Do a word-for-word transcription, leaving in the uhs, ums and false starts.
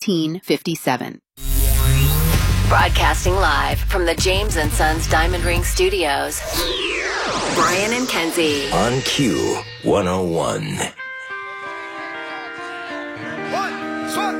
eighteen fifty-seven. Broadcasting live from the James and Sons Diamond Ring Studios. Brian and Kenzie. On Q one oh one.